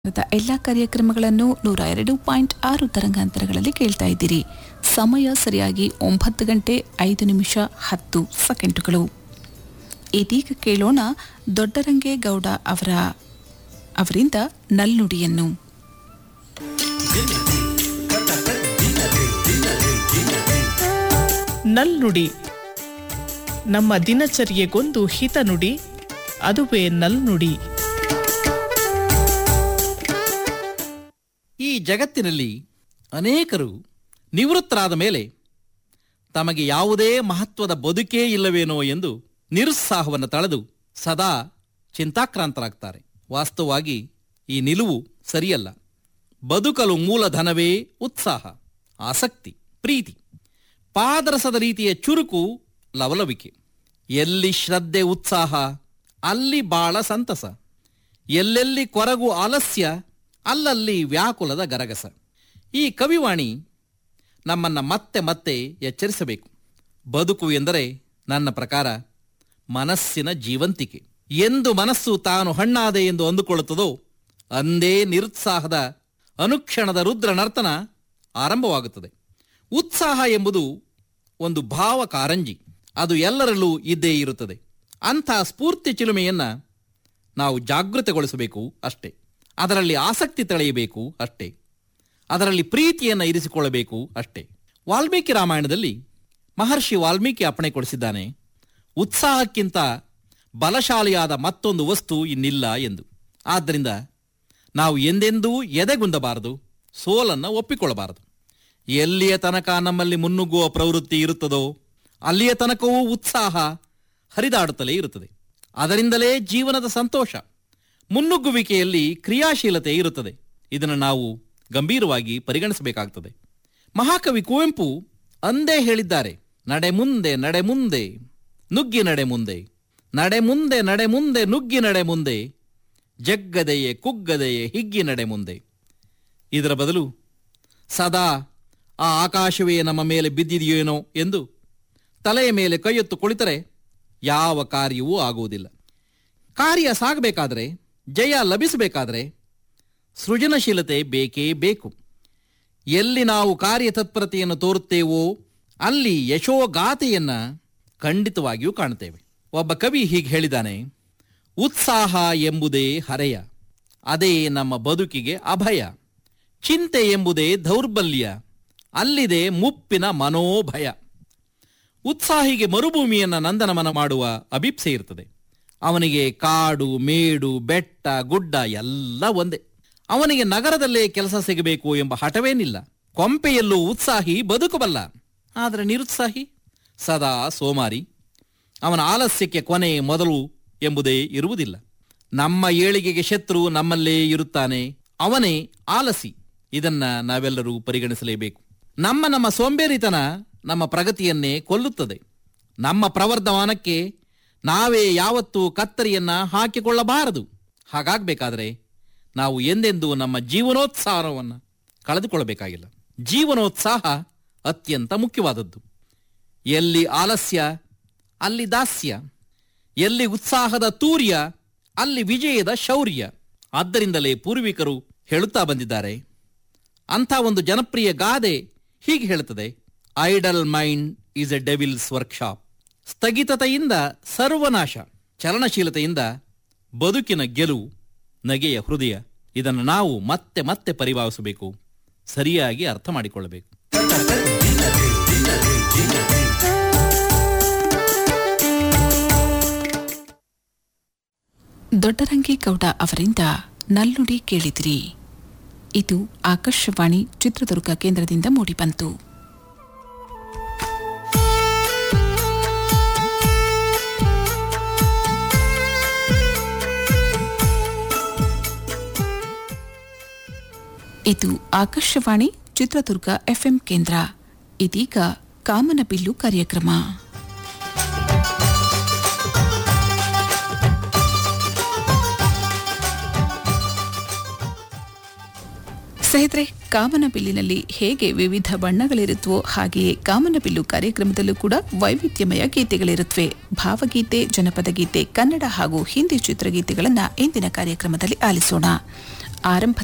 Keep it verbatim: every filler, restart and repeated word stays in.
ಎಲ್ಲ ಕಾರ್ಯಕ್ರಮಗಳನ್ನು ನೂರ ಎರಡು ಪಾಯಿಂಟ್ ಆರು ತರಂಗಾಂತರಗಳಲ್ಲಿ ಕೇಳ್ತಾ ಇದ್ದೀರಿ. ಸಮಯ ಸರಿಯಾಗಿ ಒಂಬತ್ತು ಗಂಟೆ ಐದು ನಿಮಿಷ ಹತ್ತು ಸೆಕೆಂಡುಗಳು. ಇದೀಗ ಕೇಳೋಣ ದೊಡ್ಡರಂಗೇಗೌಡ ಅವರ ಅವರಿಂದ ನಲ್ನುಡಿಯನ್ನು. ನಲ್ನುಡಿ ನಮ್ಮ ದಿನಚರ್ಯೆಗೊಂದು ಹಿತನುಡಿ, ಅದುವೇ ನಲ್ನುಡಿ. ಈ ಜಗತ್ತಿನಲ್ಲಿ ಅನೇಕರು ನಿವೃತ್ತರಾದ ಮೇಲೆ ತಮಗೆ ಯಾವುದೇ ಮಹತ್ವದ ಬದುಕೇ ಇಲ್ಲವೇನೋ ಎಂದು ನಿರುತ್ಸಾಹವನ್ನು ತಳೆದು ಸದಾ ಚಿಂತಾಕ್ರಾಂತರಾಗ್ತಾರೆ. ವಾಸ್ತವವಾಗಿ ಈ ನಿಲುವು ಸರಿಯಲ್ಲ. ಬದುಕಲು ಮೂಲಧನವೇ ಉತ್ಸಾಹ, ಆಸಕ್ತಿ, ಪ್ರೀತಿ, ಪಾದರಸದ ರೀತಿಯ ಚುರುಕು, ಲವಲವಿಕೆ. ಎಲ್ಲಿ ಶ್ರದ್ಧೆ ಉತ್ಸಾಹ ಅಲ್ಲಿ ಬಾಳ ಸಂತಸ, ಎಲ್ಲೆಲ್ಲಿ ಕೊರಗು ಆಲಸ್ಯ ಅಲ್ಲಲ್ಲಿ ವ್ಯಾಕುಲದ ಗರಗಸ. ಈ ಕವಿವಾಣಿ ನಮ್ಮನ್ನು ಮತ್ತೆ ಮತ್ತೆ ಎಚ್ಚರಿಸಬೇಕು. ಬದುಕು ಎಂದರೆ ನನ್ನ ಪ್ರಕಾರ ಮನಸ್ಸಿನ ಜೀವಂತಿಕೆ. ಎಂದು ಮನಸ್ಸು ತಾನು ಹಣ್ಣಾದೆ ಎಂದು ಅಂದುಕೊಳ್ಳುತ್ತದೋ ಅಂದೇ ನಿರುತ್ಸಾಹದ ಅನುಕ್ಷಣದ ರುದ್ರ ನರ್ತನ ಆರಂಭವಾಗುತ್ತದೆ. ಉತ್ಸಾಹ ಎಂಬುದು ಒಂದು ಭಾವ ಕಾರಂಜಿ, ಅದು ಎಲ್ಲರಲ್ಲೂ ಇದ್ದೇ ಇರುತ್ತದೆ. ಅಂಥ ಸ್ಫೂರ್ತಿ ಚಿಲುಮೆಯನ್ನು ನಾವು ಜಾಗೃತಗೊಳಿಸಬೇಕು ಅಷ್ಟೇ. ಅದರಲ್ಲಿ ಆಸಕ್ತಿ ತಳೆಯಬೇಕು ಅಷ್ಟೇ. ಅದರಲ್ಲಿ ಪ್ರೀತಿಯನ್ನು ಇರಿಸಿಕೊಳ್ಳಬೇಕು ಅಷ್ಟೇ. ವಾಲ್ಮೀಕಿ ರಾಮಾಯಣದಲ್ಲಿ ಮಹರ್ಷಿ ವಾಲ್ಮೀಕಿ ಅಪ್ಪಣೆ ಕೊಡಿಸಿದ್ದಾನೆ, ಉತ್ಸಾಹಕ್ಕಿಂತ ಬಲಶಾಲಿಯಾದ ಮತ್ತೊಂದು ವಸ್ತು ಇನ್ನಿಲ್ಲ ಎಂದು. ಆದ್ದರಿಂದ ನಾವು ಎಂದೆಂದೂ ಎದೆಗುಂದಬಾರದು, ಸೋಲನ್ನು ಒಪ್ಪಿಕೊಳ್ಳಬಾರದು. ಎಲ್ಲಿಯ ತನಕ ನಮ್ಮಲ್ಲಿ ಮುನ್ನುಗ್ಗುವ ಪ್ರವೃತ್ತಿ ಇರುತ್ತದೋ ಅಲ್ಲಿಯ ತನಕವೂ ಉತ್ಸಾಹ ಹರಿದಾಡುತ್ತಲೇ ಇರುತ್ತದೆ. ಅದರಿಂದಲೇ ಜೀವನದ ಸಂತೋಷ. ಮುನ್ನುಗ್ಗುವಿಕೆಯಲ್ಲಿ ಕ್ರಿಯಾಶೀಲತೆ ಇರುತ್ತದೆ. ಇದನ್ನು ನಾವು ಗಂಭೀರವಾಗಿ ಪರಿಗಣಿಸಬೇಕಾಗ್ತದೆ. ಮಹಾಕವಿ ಕುವೆಂಪು ಅಂದೇ ಹೇಳಿದ್ದಾರೆ, ನಡೆ ಮುಂದೆ ನಡೆ ಮುಂದೆ ನುಗ್ಗಿ ನಡೆ ಮುಂದೆ, ನಡೆ ಮುಂದೆ ನಡೆ ಮುಂದೆ ನುಗ್ಗಿ ನಡೆ ಮುಂದೆ, ಜಗ್ಗದೆಯೇ ಕುಗ್ಗದೆಯೇ ಹಿಗ್ಗಿ ನಡೆ ಮುಂದೆ. ಇದರ ಬದಲು ಸದಾ ಆ ಆಕಾಶವೇ ನಮ್ಮ ಮೇಲೆ ಬಿದ್ದಿದೆಯೇನೋ ಎಂದು ತಲೆಯ ಮೇಲೆ ಕೈಯೆತ್ತು ಕುಳಿತರೆ ಯಾವ ಕಾರ್ಯವೂ ಆಗುವುದಿಲ್ಲ. ಕಾರ್ಯ ಸಾಗಬೇಕಾದರೆ, ಜಯ ಲಭಿಸಬೇಕಾದರೆ ಸೃಜನಶೀಲತೆ ಬೇಕೇ ಬೇಕು. ಎಲ್ಲಿ ನಾವು ಕಾರ್ಯತತ್ಪರತೆಯನ್ನು ತೋರುತ್ತೇವೋ ಅಲ್ಲಿ ಯಶೋಗಾಥೆಯನ್ನು ಖಂಡಿತವಾಗಿಯೂ ಕಾಣುತ್ತೇವೆ. ಒಬ್ಬ ಕವಿ ಹೀಗೆ ಹೇಳಿದ್ದಾನೆ, ಉತ್ಸಾಹ ಎಂಬುದೇ ಹರೆಯ, ಅದೇ ನಮ್ಮ ಬದುಕಿಗೆ ಅಭಯ. ಚಿಂತೆ ಎಂಬುದೇ ದೌರ್ಬಲ್ಯ, ಅಲ್ಲಿದೆ ಮುಪ್ಪಿನ ಮನೋಭಯ. ಉತ್ಸಾಹಿಗೆ ಮರುಭೂಮಿಯನ್ನು ನಂದನಮನ ಮಾಡುವ ಅಭಿಪ್ಸೆ ಇರ್ತದೆ. ಅವನಿಗೆ ಕಾಡು ಮೇಡು ಬೆಟ್ಟ ಗುಡ್ಡ ಎಲ್ಲ ಒಂದೇ. ಅವನಿಗೆ ನಗರದಲ್ಲೇ ಕೆಲಸ ಸಿಗಬೇಕು ಎಂಬ ಹಠವೇನಿಲ್ಲ. ಕೊಂಪೆಯಲ್ಲೂ ಉತ್ಸಾಹಿ ಬದುಕಬಲ್ಲ. ಆದರೆ ನಿರುತ್ಸಾಹಿ ಸದಾ ಸೋಮಾರಿ. ಅವನ ಆಲಸ್ಯಕ್ಕೆ ಕೊನೆ ಮೊದಲು ಎಂಬುದೇ ಇರುವುದಿಲ್ಲ. ನಮ್ಮ ಏಳಿಗೆಗೆ ಶತ್ರು ನಮ್ಮಲ್ಲೇ ಇರುತ್ತಾನೆ, ಅವನೇ ಆಲಸಿ. ಇದನ್ನ ನಾವೆಲ್ಲರೂ ಪರಿಗಣಿಸಲೇಬೇಕು. ನಮ್ಮ ನಮ್ಮ ಸೋಂಬೇರಿತನ ನಮ್ಮ ಪ್ರಗತಿಯನ್ನೇ ಕೊಲ್ಲುತ್ತದೆ. ನಮ್ಮ ಪ್ರವರ್ಧಮಾನಕ್ಕೆ ನಾವೇ ಯಾವತ್ತೂ ಕತ್ತರಿಯನ್ನ ಹಾಕಿಕೊಳ್ಳಬಾರದು. ಹಾಗಾಗಬೇಕಾದ್ರೆ ನಾವು ಎಂದೆಂದೂ ನಮ್ಮ ಜೀವನೋತ್ಸಾಹವನ್ನು ಕಳೆದುಕೊಳ್ಳಬೇಕಾಗಿಲ್ಲ. ಜೀವನೋತ್ಸಾಹ ಅತ್ಯಂತ ಮುಖ್ಯವಾದದ್ದು. ಎಲ್ಲಿ ಆಲಸ್ಯ ಅಲ್ಲಿ ದಾಸ್ಯ, ಎಲ್ಲಿ ಉತ್ಸಾಹದ ತೂರ್ಯ ಅಲ್ಲಿ ವಿಜಯದ ಶೌರ್ಯ. ಆದ್ದರಿಂದಲೇ ಪೂರ್ವಿಕರು ಹೇಳುತ್ತಾ ಬಂದಿದ್ದಾರೆ. ಅಂಥ ಒಂದು ಜನಪ್ರಿಯ ಗಾದೆ ಹೀಗೆ ಹೇಳುತ್ತದೆ, idle mind is A devils workshop. ಸ್ಥಗಿತತೆಯಿಂದ ಸರ್ವನಾಶ, ಚಲನಶೀಲತೆಯಿಂದ ಬದುಕಿನ ಗೆಲುವು, ನಗೆಯ ಹೃದಯ. ಇದನ್ನು ನಾವು ಮತ್ತೆ ಮತ್ತೆ ಪರಿಭಾವಿಸಬೇಕು, ಸರಿಯಾಗಿ ಅರ್ಥ ಮಾಡಿಕೊಳ್ಳಬೇಕು. ದೊಡ್ಡರಂಗೇಗೌಡ ಅವರಿಂದ ನಲ್ನುಡಿ ಕೇಳಿದಿರಿ. ಇದು ಆಕಾಶವಾಣಿ ಚಿತ್ರದುರ್ಗ ಕೇಂದ್ರದಿಂದ ಮೂಡಿಬಂತು. ಇದು ಆಕಾಶವಾಣಿ ಚಿತ್ರದುರ್ಗ ಎಫ್ಎಂ ಕೇಂದ್ರ. ಇದೀಗ ಕಾಮನಬಿಲ್ಲು ಕಾರ್ಯಕ್ರಮ. ಸ್ನೇಹಿತರೆ, ಕಾಮನಬಿಲ್ಲಿನಲ್ಲಿ ಹೇಗೆ ವಿವಿಧ ಬಣ್ಣಗಳಿರುತ್ತವೋ ಹಾಗೆಯೇ ಕಾಮನಬಿಲ್ಲು ಕಾರ್ಯಕ್ರಮದಲ್ಲೂ ಕೂಡ ವೈವಿಧ್ಯಮಯ ಗೀತೆಗಳಿರುತ್ತವೆ. ಭಾವಗೀತೆ, ಜನಪದ ಗೀತೆ, ಕನ್ನಡ ಹಾಗೂ ಹಿಂದಿ ಚಿತ್ರಗೀತೆಗಳನ್ನು ಇಂದಿನ ಕಾರ್ಯಕ್ರಮದಲ್ಲಿ ಆಲಿಸೋಣ. ಆರಂಭ